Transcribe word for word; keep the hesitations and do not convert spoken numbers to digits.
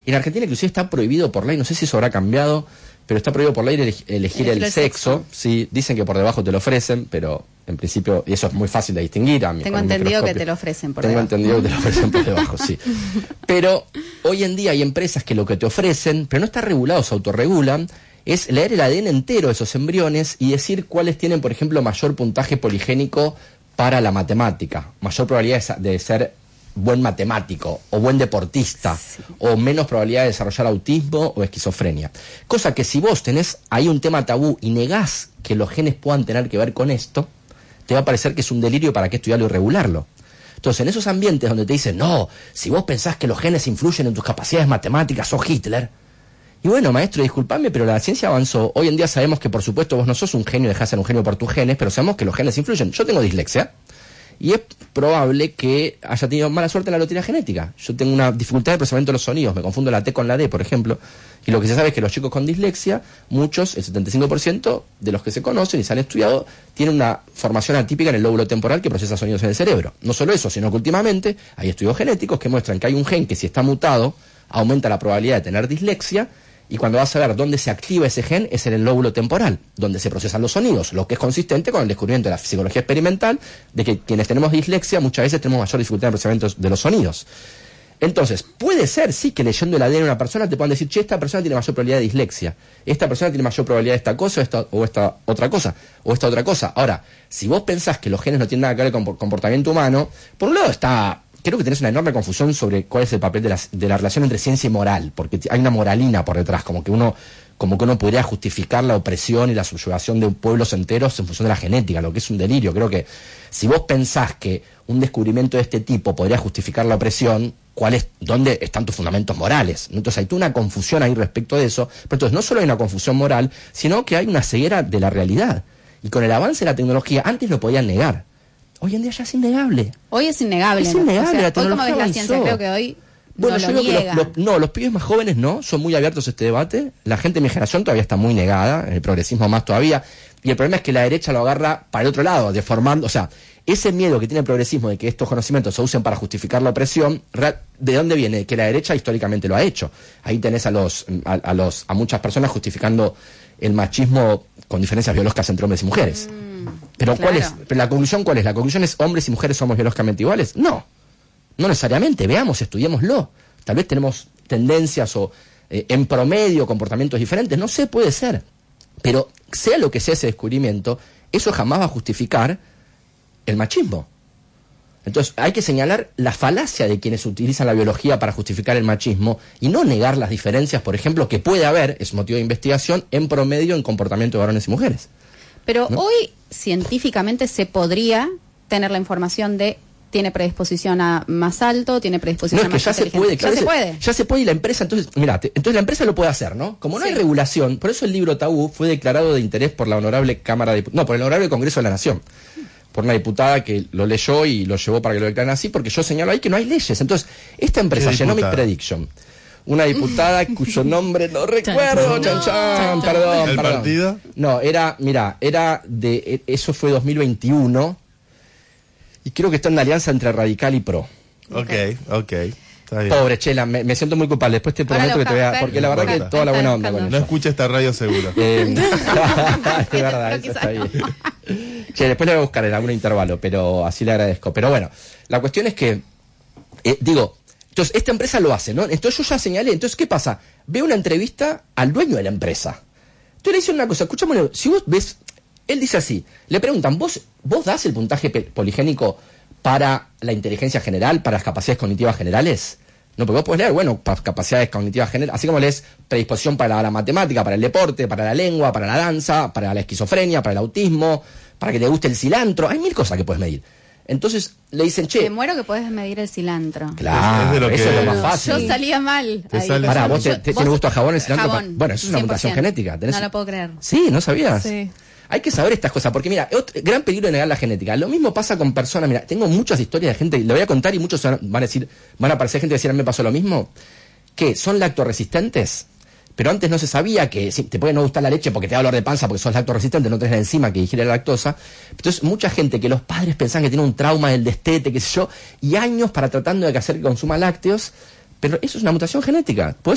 En Argentina inclusive está prohibido por ley, no sé si eso habrá cambiado, pero está prohibido por ley elegir, elegir el, el sexo. sexo. Sí, dicen que por debajo te lo ofrecen, pero en principio, y eso es muy fácil de distinguir. A mí, Tengo entendido que te lo ofrecen por Tengo debajo. Tengo entendido que te lo ofrecen por debajo, sí. Pero hoy en día hay empresas que lo que te ofrecen, pero no está regulado, se autorregulan, es leer el A D N entero de esos embriones y decir cuáles tienen, por ejemplo, mayor puntaje poligénico para la matemática, mayor probabilidad de ser buen matemático o buen deportista, sí, o menos probabilidad de desarrollar autismo o esquizofrenia. Cosa que si vos tenés ahí un tema tabú y negás que los genes puedan tener que ver con esto, te va a parecer que es un delirio para qué estudiarlo y regularlo. Entonces, en esos ambientes donde te dicen, no, si vos pensás que los genes influyen en tus capacidades matemáticas, sos Hitler. Y bueno, maestro, disculpame, pero la ciencia avanzó. Hoy en día sabemos que, por supuesto, vos no sos un genio, dejás de ser un genio por tus genes, pero sabemos que los genes influyen. Yo tengo dislexia. Y es probable que haya tenido mala suerte en la lotería genética. Yo tengo una dificultad de procesamiento de los sonidos, me confundo la T con la D, por ejemplo. Y lo que se sabe es que los chicos con dislexia, muchos, el setenta y cinco por ciento de los que se conocen y se han estudiado, tienen una formación atípica en el lóbulo temporal que procesa sonidos en el cerebro. No solo eso, sino que últimamente hay estudios genéticos que muestran que hay un gen que, si está mutado, aumenta la probabilidad de tener dislexia. Y cuando vas a ver dónde se activa ese gen es en el lóbulo temporal, donde se procesan los sonidos, lo que es consistente con el descubrimiento de la psicología experimental de que quienes tenemos dislexia muchas veces tenemos mayor dificultad en el procesamiento de los sonidos. Entonces, puede ser, sí, que leyendo el A D N de una persona te puedan decir, che, esta persona tiene mayor probabilidad de dislexia, esta persona tiene mayor probabilidad de esta cosa o esta, o esta otra cosa, o esta otra cosa. Ahora, si vos pensás que los genes no tienen nada que ver con comportamiento humano, por un lado está... Creo que tenés una enorme confusión sobre cuál es el papel de la, de la relación entre ciencia y moral, porque hay una moralina por detrás, como que uno como que uno podría justificar la opresión y la subyugación de pueblos enteros en función de la genética, lo que es un delirio. Creo que si vos pensás que un descubrimiento de este tipo podría justificar la opresión, ¿cuál es, dónde están tus fundamentos morales? Entonces hay toda una confusión ahí respecto de eso, pero entonces no solo hay una confusión moral, sino que hay una ceguera de la realidad. Y con el avance de la tecnología, antes lo podían negar. Hoy en día ya es innegable. Hoy es innegable. Es innegable, o sea, la tecnología hoy como ves la avanzó. ciencia, creo que hoy bueno, no yo lo digo niega. que los, los, no, los pibes más jóvenes no, son muy abiertos a este debate. La gente de mi generación todavía está muy negada, el progresismo más todavía. Y el problema es que la derecha lo agarra para el otro lado, deformando, o sea, ese miedo que tiene el progresismo de que estos conocimientos se usen para justificar la opresión, ¿de dónde viene? Que la derecha históricamente lo ha hecho. Ahí tenés a los a, a los a muchas personas justificando el machismo con diferencias biológicas entre hombres y mujeres. Mm. Pero claro. ¿cuál es? Pero la conclusión, ¿cuál es? ¿La conclusión es hombres y mujeres somos biológicamente iguales? No, no necesariamente. Veamos, estudiémoslo. Tal vez tenemos tendencias o eh, en promedio comportamientos diferentes. No sé, puede ser. Pero sea lo que sea ese descubrimiento, eso jamás va a justificar el machismo. Entonces hay que señalar la falacia de quienes utilizan la biología para justificar el machismo y no negar las diferencias, por ejemplo, que puede haber, es motivo de investigación, en promedio en comportamiento de varones y mujeres. Pero ¿no? Hoy científicamente se podría tener la información de tiene predisposición a más alto, tiene predisposición no, es a más que ya se puede, claro, ya se puede. Ya se puede y la empresa, entonces, mira, entonces la empresa lo puede hacer, ¿no? Como no sí. hay regulación, por eso el libro Tabú fue declarado de interés por la honorable Cámara de no, por el honorable Congreso de la Nación. Por una diputada que lo leyó y lo llevó para que lo declaren así, porque yo señalo ahí que no hay leyes. Entonces, esta empresa, Genomic Prediction, una diputada cuyo nombre no recuerdo, chan, chan, chan, perdón, ¿El perdón. partido? No, era, mira, era de, eso fue dos mil veintiuno, y creo que está en una alianza entre Radical y Pro. Ok, ok. Está bien. Pobre Chela, me, me siento muy culpable. Después te prometo que te voy a... Porque la verdad que toda la buena onda con No ella. escucha esta radio seguro. Eh, es verdad, eso está bien. Che, después le voy a buscar en algún intervalo, pero así le agradezco. Pero bueno, la cuestión es que, eh, digo, entonces esta empresa lo hace, ¿no? Entonces yo ya señalé, entonces ¿qué pasa? Veo una entrevista al dueño de la empresa. Entonces le dicen una cosa, escúchame, si vos ves, él dice así, le preguntan, ¿vos, vos das el puntaje poligénico para la inteligencia general, para las capacidades cognitivas generales? No, porque vos podés leer, bueno, para capacidades cognitivas generales, así como lees predisposición para la, la matemática, para el deporte, para la lengua, para la danza, para la esquizofrenia, para el autismo, para que te guste el cilantro, hay mil cosas que puedes medir. Entonces le dicen, che... Te muero que podés medir el cilantro. Claro, es de lo que eso es lo más fácil. Yo salía mal. Te sale- Pará, ¿vos te, te Yo- tiene gusto a jabón el cilantro? Jabón, Bueno, eso es una cien por mutación ciento. genética. ¿Tenés- No lo puedo creer. Sí, ¿no sabías? Sí. Hay que saber estas cosas, porque mira, otro, gran peligro de negar la genética. Lo mismo pasa con personas, mira, tengo muchas historias de gente, le voy a contar y muchos van a decir, van a aparecer gente que decir, a mí me pasó lo mismo, que son lactoresistentes, pero antes no se sabía que sí, te puede no gustar la leche porque te da dolor de panza porque sos lactoresistente, no tenés la enzima que digiere la lactosa. Entonces, mucha gente que los padres pensaban que tiene un trauma del destete, qué sé yo, y años para tratando de hacer que consuma lácteos, pero eso es una mutación genética. Podés